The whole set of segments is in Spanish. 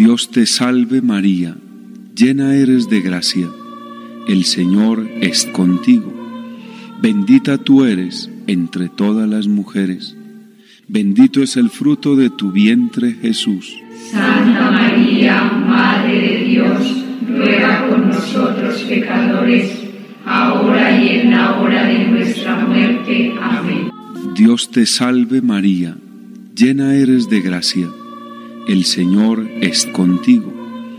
Dios te salve María, llena eres de gracia, el Señor es contigo. Bendita tú eres entre todas las mujeres, bendito es el fruto de tu vientre Jesús. Santa María, Madre de Dios, ruega por nosotros pecadores, ahora y en la hora de nuestra muerte. Amén. Dios te salve María, llena eres de gracia, el Señor es contigo.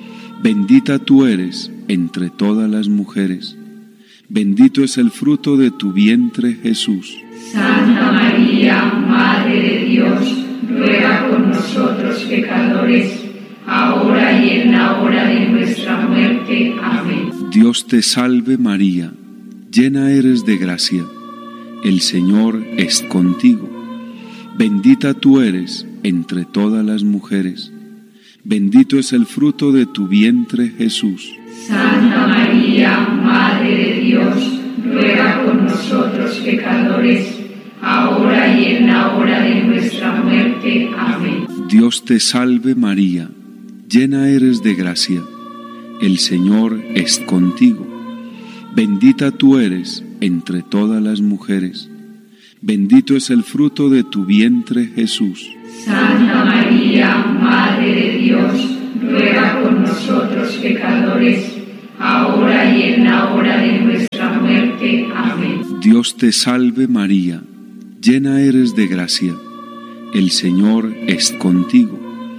Bendita tú eres entre todas las mujeres, bendito es el fruto de tu vientre Jesús. Santa María, Madre de Dios, ruega por nosotros pecadores, ahora y en la hora de nuestra muerte. Amén. Dios te salve María, llena eres de gracia, el Señor es contigo. Bendita tú eres entre todas las mujeres, bendito es el fruto de tu vientre Jesús. Santa María, Madre de Dios, ruega por nosotros pecadores, ahora y en la hora de nuestra muerte. Amén. Dios te salve María, llena eres de gracia, el Señor es contigo. Bendita tú eres entre todas las mujeres, bendito es el fruto de tu vientre Jesús. Santa María, Madre de Dios, ruega por nosotros pecadores, ahora y en la hora de nuestra muerte. Amén. Dios te salve María, llena eres de gracia, el Señor es contigo.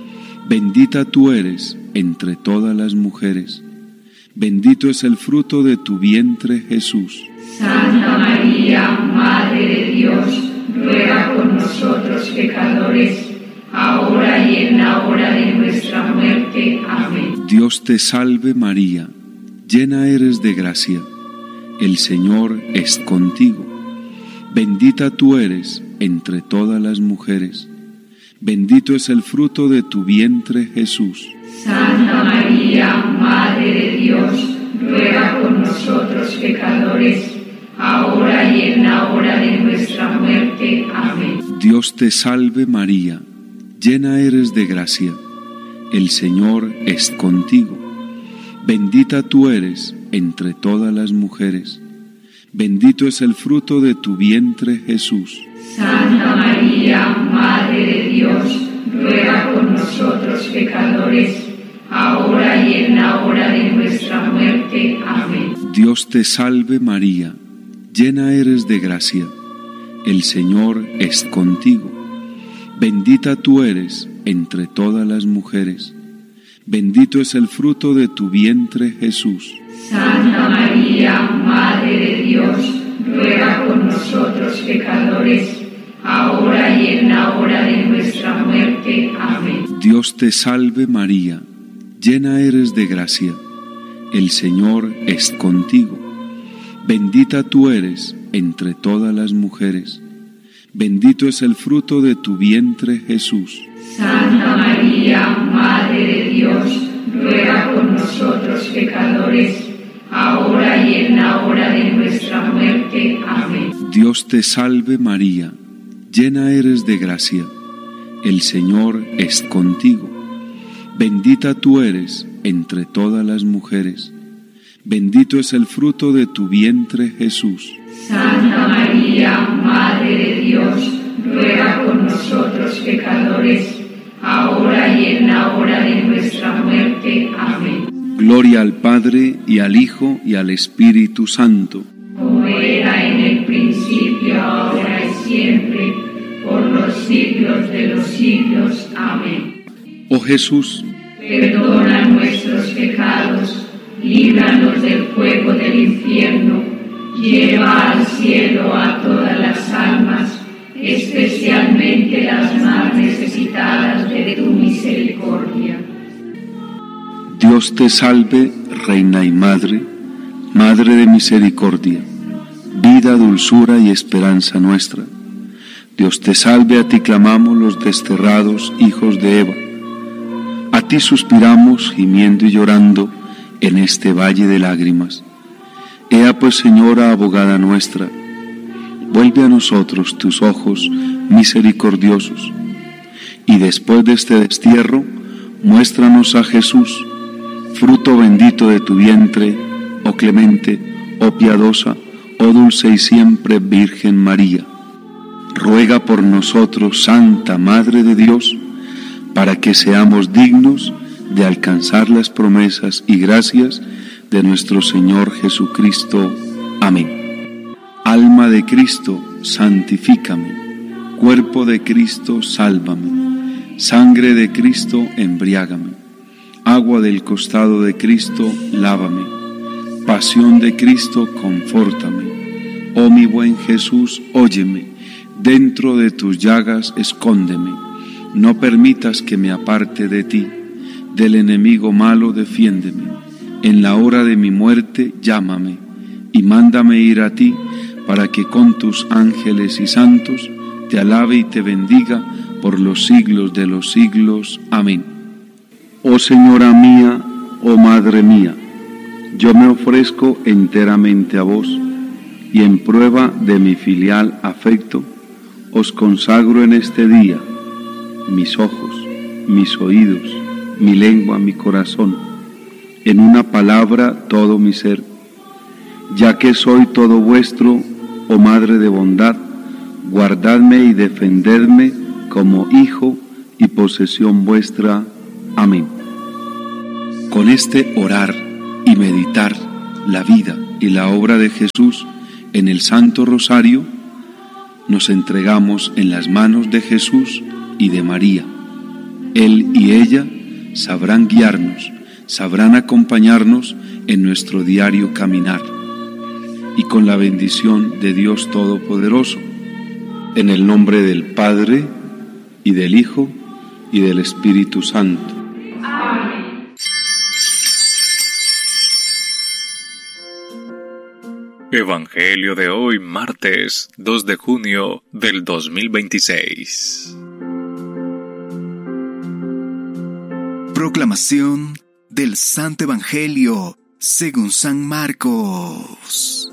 Bendita tú eres entre todas las mujeres, bendito es el fruto de tu vientre Jesús. Santa María, Madre de Dios, ruega por nosotros pecadores, ahora y en la hora de nuestra muerte. Amén. Dios te salve María, llena eres de gracia, el Señor es contigo. Bendita tú eres entre todas las mujeres, bendito es el fruto de tu vientre Jesús. Santa María, Madre de Dios, ruega por nosotros pecadores, ahora y en la hora de nuestra muerte. Amén. Dios te salve María, llena eres de gracia, el Señor es contigo. Bendita tú eres entre todas las mujeres, bendito es el fruto de tu vientre Jesús. Santa María, Madre de Dios, ruega por nosotros pecadores, ahora y en la hora de nuestra muerte. Amén. Dios te salve María, llena eres de gracia, el Señor es contigo. Bendita tú eres entre todas las mujeres, bendito es el fruto de tu vientre Jesús. Santa María, Madre de Dios, ruega por nosotros pecadores, ahora y en la hora de nuestra muerte. Amén. Dios te salve María, llena eres de gracia, el Señor es contigo. Bendita tú eres entre todas las mujeres, bendito es el fruto de tu vientre Jesús. Santa María, Madre de Dios, ruega por nosotros pecadores, ahora y en la hora de nuestra muerte. Amén. Dios te salve María, llena eres de gracia, el Señor es contigo. Bendita tú eres entre todas las mujeres, bendito es el fruto de tu vientre Jesús. Santa María, Madre de Dios, ruega por nosotros pecadores, ahora y en la hora de nuestra muerte. Amén. Gloria al Padre, y al Hijo, y al Espíritu Santo. Como era en el principio, ahora y siempre, por los siglos de los siglos. Amén. Oh Jesús, perdona nuestros pecados, líbranos del fuego del infierno, lleva al cielo a todas las almas, especialmente las más necesitadas de tu misericordia. Dios te salve, Reina y Madre, Madre de misericordia, vida, dulzura y esperanza nuestra. Dios te salve, a ti clamamos los desterrados hijos de Eva. A ti suspiramos, gimiendo y llorando, en este valle de lágrimas. Ea pues, Señora, abogada nuestra, vuelve a nosotros tus ojos misericordiosos, y después de este destierro, Muéstranos a Jesús, fruto bendito de tu vientre, oh clemente, oh piadosa, oh dulce y siempre Virgen María. Ruega por nosotros, Santa Madre de Dios, para que seamos dignos de alcanzar las promesas y gracias de nuestro Señor Jesucristo. Amén. Alma de Cristo, santifícame. Cuerpo de Cristo, sálvame. Sangre de Cristo, embriágame. Agua del costado de Cristo, lávame. Pasión de Cristo, confórtame. Oh mi buen Jesús, óyeme. Dentro de tus llagas, escóndeme. No permitas que me aparte de ti. Del enemigo malo, defiéndeme. En la hora de mi muerte, llámame. Y mándame ir a ti, para que con tus ángeles y santos te alabe y te bendiga por los siglos de los siglos. Amén. Oh Señora mía, oh Madre mía, yo me ofrezco enteramente a vos, y en prueba de mi filial afecto, os consagro en este día mis ojos, mis oídos, mi lengua, mi corazón, en una palabra todo mi ser, ya que soy todo vuestro, oh Madre de bondad, guardadme y defendedme como hijo y posesión vuestra. Amén. Con este orar y meditar la vida y la obra de Jesús en el Santo Rosario, nos entregamos en las manos de Jesús y de María. Él y ella sabrán guiarnos, sabrán acompañarnos en nuestro diario caminar. Y con la bendición de Dios Todopoderoso, en el nombre del Padre, y del Hijo, y del Espíritu Santo. Amén. Evangelio de hoy, martes 2 de junio del 2026. Proclamación del Santo Evangelio según San Marcos.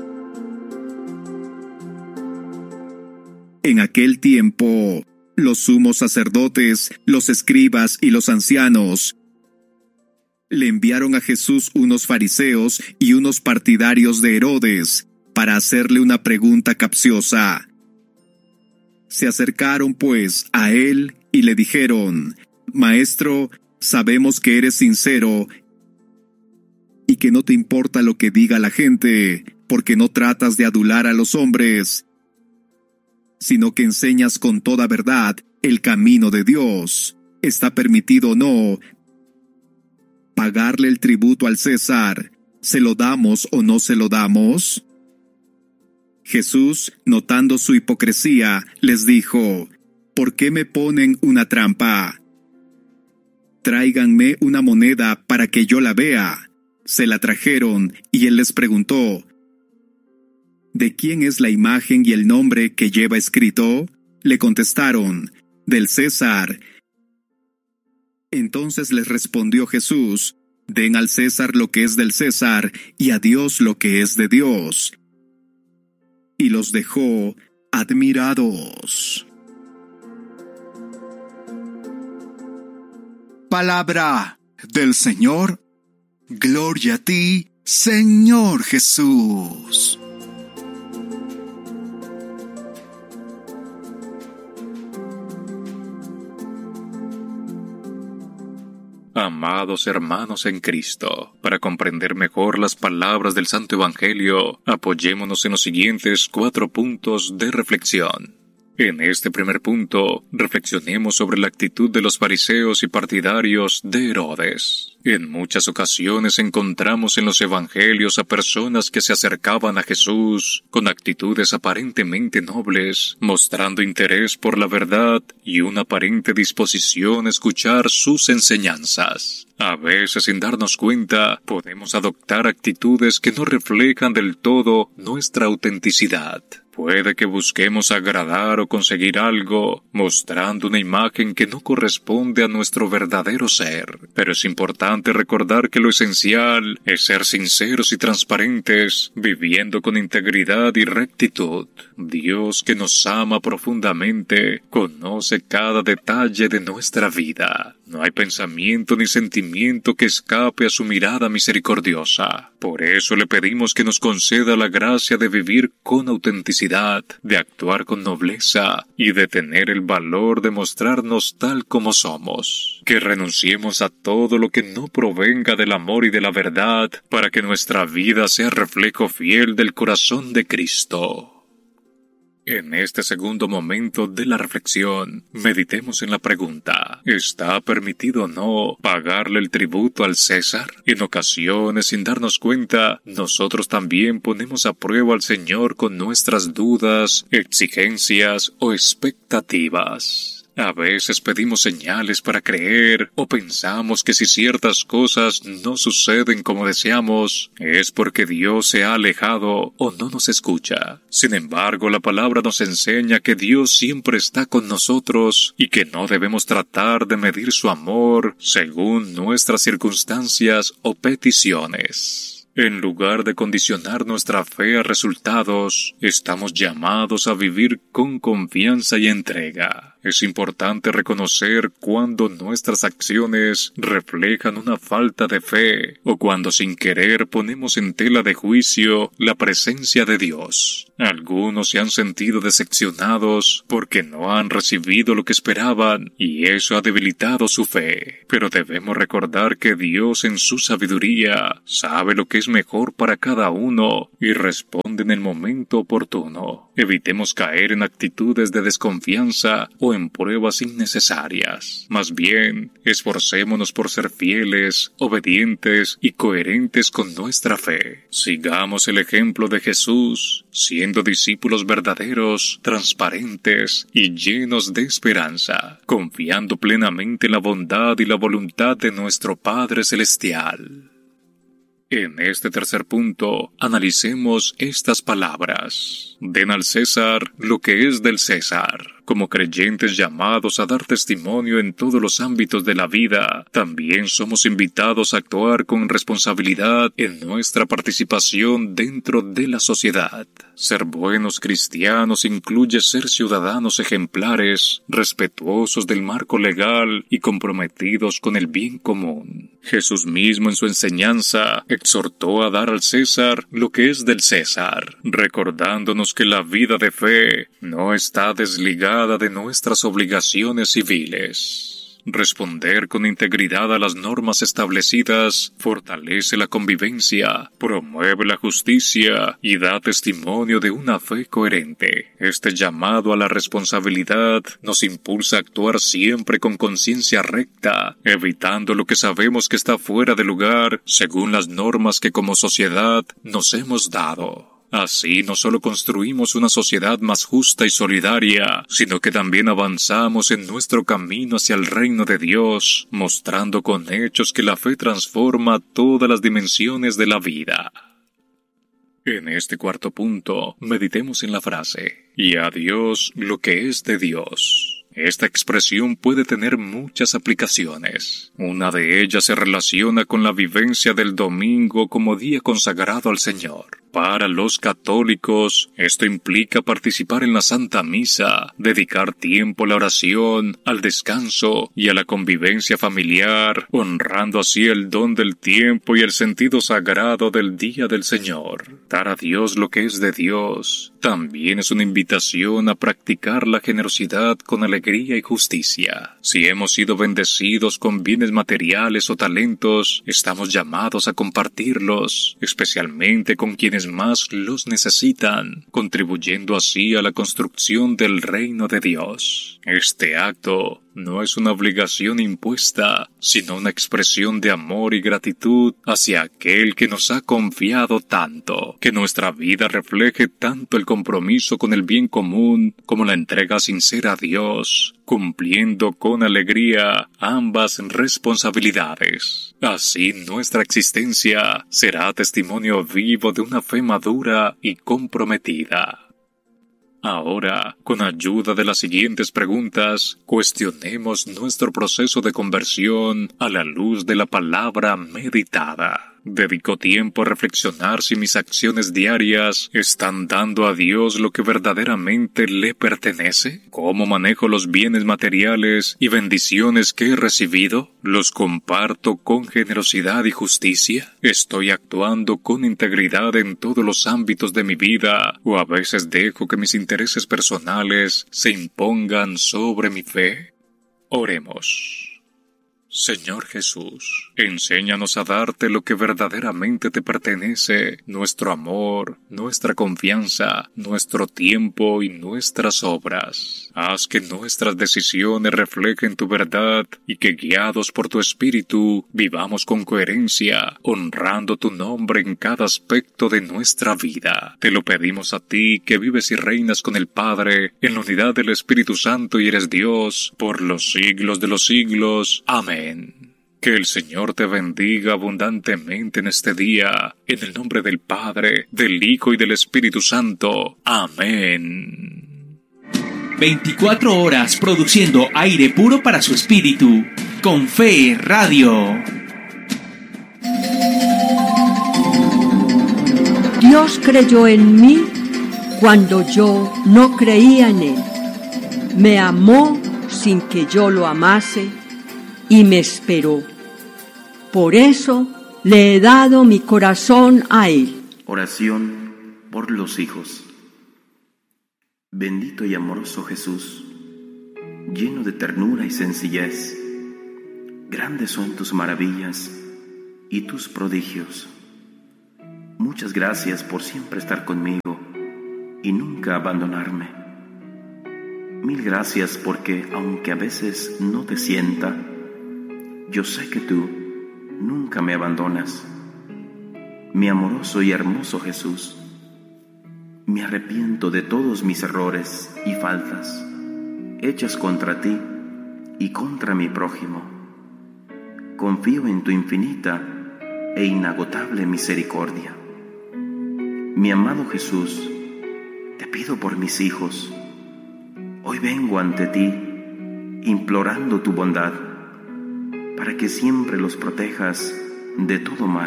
En aquel tiempo, los sumos sacerdotes, los escribas y los ancianos le enviaron a Jesús unos fariseos y unos partidarios de Herodes para hacerle una pregunta capciosa. Se acercaron pues a él y le dijeron: Maestro, sabemos que eres sincero y que no te importa lo que diga la gente, porque no tratas de adular a los hombres, sino que enseñas con toda verdad el camino de Dios. ¿Está permitido o no pagarle el tributo al César? ¿Se lo damos o no se lo damos? Jesús, notando su hipocresía, les dijo: ¿Por qué me ponen una trampa? Tráiganme una moneda para que yo la vea. Se la trajeron, y él les preguntó: ¿De quién es la imagen y el nombre que lleva escrito? Le contestaron: del César. Entonces les respondió Jesús: Den al César lo que es del César, y a Dios lo que es de Dios. Y los dejó admirados. Palabra del Señor. Gloria a ti, Señor Jesús. Amados hermanos en Cristo, para comprender mejor las palabras del Santo Evangelio, apoyémonos en los siguientes 4 puntos de reflexión. En este primer punto, reflexionemos sobre la actitud de los fariseos y partidarios de Herodes. En muchas ocasiones encontramos en los evangelios a personas que se acercaban a Jesús con actitudes aparentemente nobles, mostrando interés por la verdad y una aparente disposición a escuchar sus enseñanzas. A veces, sin darnos cuenta, podemos adoptar actitudes que no reflejan del todo nuestra autenticidad. Puede que busquemos agradar o conseguir algo, mostrando una imagen que no corresponde a nuestro verdadero ser, pero es importante importante recordar que lo esencial es ser sinceros y transparentes, viviendo con integridad y rectitud. Dios, que nos ama profundamente, conoce cada detalle de nuestra vida. No hay pensamiento ni sentimiento que escape a su mirada misericordiosa. Por eso le pedimos que nos conceda la gracia de vivir con autenticidad, de actuar con nobleza y de tener el valor de mostrarnos tal como somos. Que renunciemos a todo lo que no provenga del amor y de la verdad, para que nuestra vida sea reflejo fiel del corazón de Cristo. En este segundo momento de la reflexión, meditemos en la pregunta: ¿está permitido o no pagarle el tributo al César? En ocasiones, sin darnos cuenta, nosotros también ponemos a prueba al Señor con nuestras dudas, exigencias o expectativas. A veces pedimos señales para creer o pensamos que si ciertas cosas no suceden como deseamos, es porque Dios se ha alejado o no nos escucha. Sin embargo, la palabra nos enseña que Dios siempre está con nosotros y que no debemos tratar de medir su amor según nuestras circunstancias o peticiones. En lugar de condicionar nuestra fe a resultados, estamos llamados a vivir con confianza y entrega. Es importante reconocer cuando nuestras acciones reflejan una falta de fe o cuando sin querer ponemos en tela de juicio la presencia de Dios. Algunos se han sentido decepcionados porque no han recibido lo que esperaban y eso ha debilitado su fe. Pero debemos recordar que Dios en su sabiduría sabe lo que es mejor para cada uno y responde en el momento oportuno. Evitemos caer en actitudes de desconfianza o en pruebas innecesarias. Más bien, esforcémonos por ser fieles, obedientes y coherentes con nuestra fe. Sigamos el ejemplo de Jesús, siendo discípulos verdaderos, transparentes y llenos de esperanza, confiando plenamente en la bondad y la voluntad de nuestro Padre Celestial. En este tercer punto, analicemos estas palabras. Den al César lo que es del César. Como creyentes llamados a dar testimonio en todos los ámbitos de la vida, también somos invitados a actuar con responsabilidad en nuestra participación dentro de la sociedad. Ser buenos cristianos incluye ser ciudadanos ejemplares, respetuosos del marco legal y comprometidos con el bien común. Jesús mismo en su enseñanza exhortó a dar al César lo que es del César, recordándonos que la vida de fe no está desligada de nuestras obligaciones civiles. Responder con integridad a las normas establecidas fortalece la convivencia, promueve la justicia y da testimonio de una fe coherente. Este llamado a la responsabilidad nos impulsa a actuar siempre con conciencia recta, evitando lo que sabemos que está fuera de lugar según las normas que como sociedad nos hemos dado. Así no solo construimos una sociedad más justa y solidaria, sino que también avanzamos en nuestro camino hacia el reino de Dios, mostrando con hechos que la fe transforma todas las dimensiones de la vida. En este cuarto punto, meditemos en la frase: y a Dios lo que es de Dios. Esta expresión puede tener muchas aplicaciones. Una de ellas se relaciona con la vivencia del domingo como día consagrado al Señor. Para los católicos, esto implica participar en la Santa Misa, dedicar tiempo a la oración, al descanso y a la convivencia familiar, honrando así el don del tiempo y el sentido sagrado del Día del Señor. Dar a Dios lo que es de Dios también es una invitación a practicar la generosidad con alegría y justicia. Si hemos sido bendecidos con bienes materiales o talentos, estamos llamados a compartirlos, especialmente con quienes más los necesitan, contribuyendo así a la construcción del reino de Dios. Este acto no es una obligación impuesta, sino una expresión de amor y gratitud hacia aquel que nos ha confiado tanto. Que nuestra vida refleje tanto el compromiso con el bien común como la entrega sincera a Dios, cumpliendo con alegría ambas responsabilidades. Así nuestra existencia será testimonio vivo de una fe madura y comprometida. Ahora, con ayuda de las siguientes preguntas, cuestionemos nuestro proceso de conversión a la luz de la palabra meditada. ¿Dedico tiempo a reflexionar si mis acciones diarias están dando a Dios lo que verdaderamente le pertenece? ¿Cómo manejo los bienes materiales y bendiciones que he recibido? ¿Los comparto con generosidad y justicia? ¿Estoy actuando con integridad en todos los ámbitos de mi vida? ¿O a veces dejo que mis intereses personales se impongan sobre mi fe? Oremos. Señor Jesús, enséñanos a darte lo que verdaderamente te pertenece, nuestro amor, nuestra confianza, nuestro tiempo y nuestras obras. Haz que nuestras decisiones reflejen tu verdad y que, guiados por tu Espíritu, vivamos con coherencia, honrando tu nombre en cada aspecto de nuestra vida. Te lo pedimos a ti, que vives y reinas con el Padre, en la unidad del Espíritu Santo y eres Dios, por los siglos de los siglos. Amén. Que el Señor te bendiga abundantemente en este día, en el nombre del Padre, del Hijo y del Espíritu Santo. Amén. 24 horas produciendo aire puro para su espíritu. Con Fe Radio. Dios creyó en mí cuando yo no creía en Él. Me amó sin que yo lo amase y me esperó. Por eso le he dado mi corazón a Él. Oración por los hijos. Bendito y amoroso Jesús, lleno de ternura y sencillez, grandes son tus maravillas y tus prodigios. Muchas gracias por siempre estar conmigo y nunca abandonarme. Mil gracias porque, aunque a veces no te sienta, yo sé que tú nunca me abandonas. Mi amoroso y hermoso Jesús, me arrepiento de todos mis errores y faltas hechas contra ti y contra mi prójimo. Confío en tu infinita e inagotable misericordia. Mi amado Jesús, te pido por mis hijos. Hoy vengo ante ti implorando tu bondad, para que siempre los protejas de todo mal.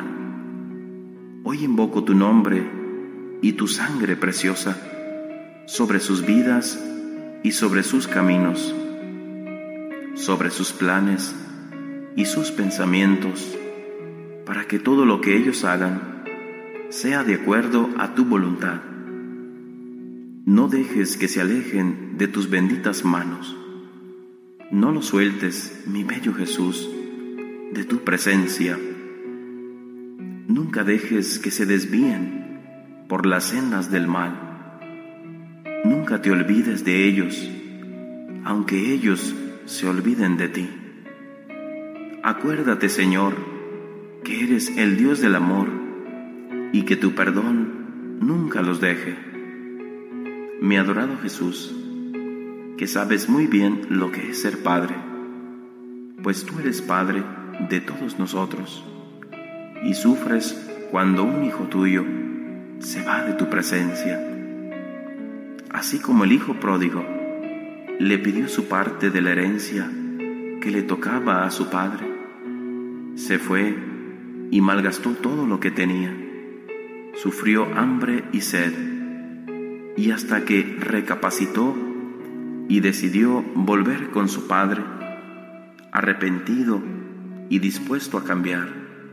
Hoy invoco tu nombre y tu sangre preciosa sobre sus vidas y sobre sus caminos, sobre sus planes y sus pensamientos, para que todo lo que ellos hagan sea de acuerdo a tu voluntad. No dejes que se alejen de tus benditas manos. No los sueltes, mi bello Jesús, de tu presencia. Nunca dejes que se desvíen por las sendas del mal. Nunca te olvides de ellos, aunque ellos se olviden de ti. Acuérdate, Señor, que eres el Dios del amor y que tu perdón nunca los deje. Mi adorado Jesús, que sabes muy bien lo que es ser padre, pues tú eres padre de todos nosotros, y sufres cuando un hijo tuyo se va de tu presencia. Así como el hijo pródigo le pidió su parte de la herencia que le tocaba a su padre, se fue y malgastó todo lo que tenía, sufrió hambre y sed, y hasta que recapacitó y decidió volver con su padre, arrepentido y dispuesto a cambiar.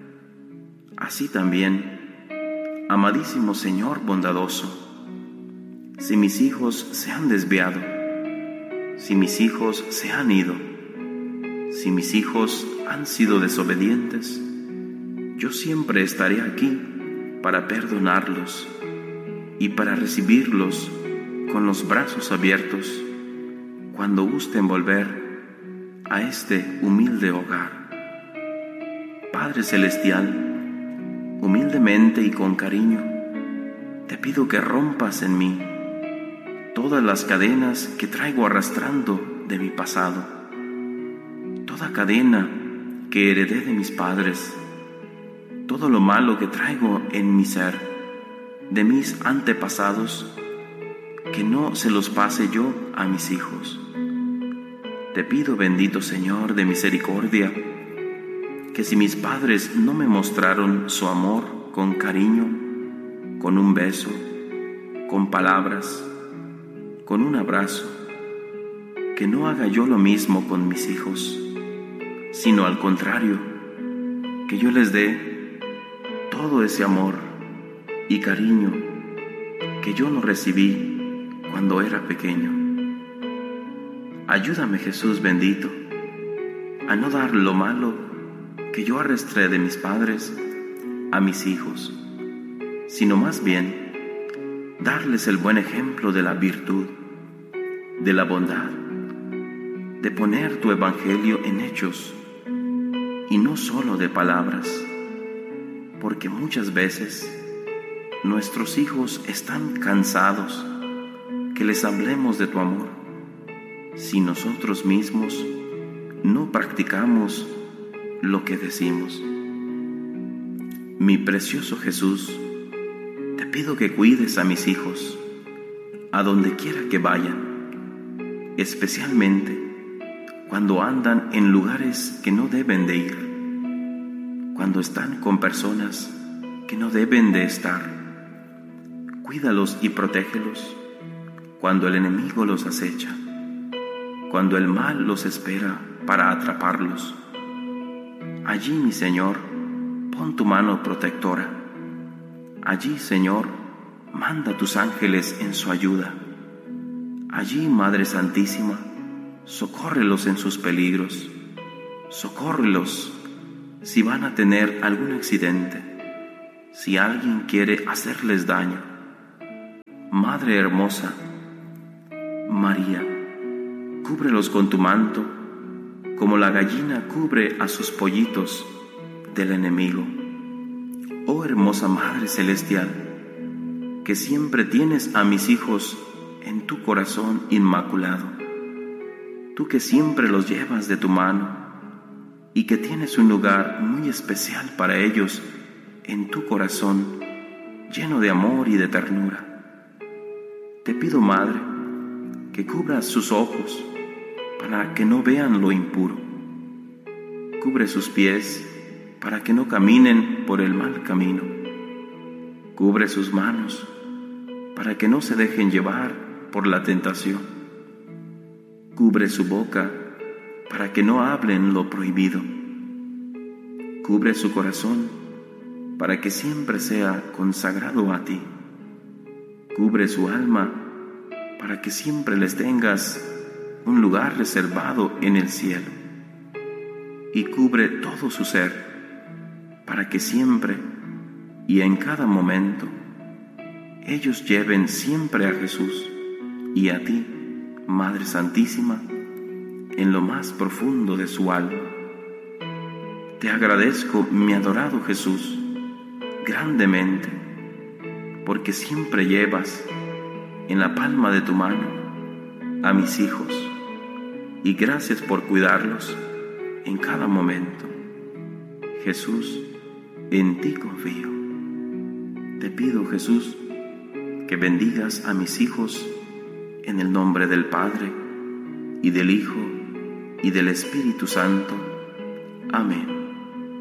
Así también, amadísimo Señor bondadoso, si mis hijos se han desviado, si mis hijos se han ido, si mis hijos han sido desobedientes, yo siempre estaré aquí para perdonarlos y para recibirlos con los brazos abiertos cuando gusten volver a este humilde hogar. Padre Celestial, humildemente y con cariño, te pido que rompas en mí todas las cadenas que traigo arrastrando de mi pasado, toda cadena que heredé de mis padres, todo lo malo que traigo en mi ser, de mis antepasados, que no se los pase yo a mis hijos. Te pido, bendito Señor de misericordia, que si mis padres no me mostraron su amor con cariño, con un beso, con palabras, con un abrazo, que no haga yo lo mismo con mis hijos, sino al contrario, que yo les dé todo ese amor y cariño que yo no recibí cuando era pequeño. Ayúdame, Jesús bendito, a no dar lo malo que yo arrastré de mis padres a mis hijos, sino más bien darles el buen ejemplo de la virtud, de la bondad, de poner tu evangelio en hechos y no solo de palabras, porque muchas veces nuestros hijos están cansados que les hablemos de tu amor si nosotros mismos no practicamos lo que decimos. Mi precioso Jesús, te pido que cuides a mis hijos a donde quiera que vayan, especialmente cuando andan en lugares que no deben de ir, cuando están con personas que no deben de estar. Cuídalos y protégelos cuando el enemigo los acecha, cuando el mal los espera para atraparlos. Allí, mi Señor, pon tu mano protectora. Allí, Señor, manda tus ángeles en su ayuda. Allí, Madre Santísima, socórrelos en sus peligros. Socórrelos si van a tener algún accidente, si alguien quiere hacerles daño. Madre hermosa, María, cúbrelos con tu manto, como la gallina cubre a sus pollitos del enemigo. Oh hermosa Madre Celestial, que siempre tienes a mis hijos en tu corazón inmaculado, tú que siempre los llevas de tu mano y que tienes un lugar muy especial para ellos en tu corazón, lleno de amor y de ternura. Te pido, Madre, que cubras sus ojos para que no vean lo impuro. Cubre sus pies para que no caminen por el mal camino. Cubre sus manos para que no se dejen llevar por la tentación. Cubre su boca para que no hablen lo prohibido. Cubre su corazón para que siempre sea consagrado a ti. Cubre su alma para que siempre les tengas un lugar reservado en el cielo. Y cubre todo su ser para que siempre y en cada momento ellos lleven siempre a Jesús y a ti, Madre Santísima, en lo más profundo de su alma. Te agradezco, mi adorado Jesús, grandemente, porque siempre llevas en la palma de tu mano a mis hijos, y gracias por cuidarlos en cada momento. Jesús, en ti confío. Te pido, Jesús, que bendigas a mis hijos en el nombre del Padre, y del Hijo, y del Espíritu Santo. Amén.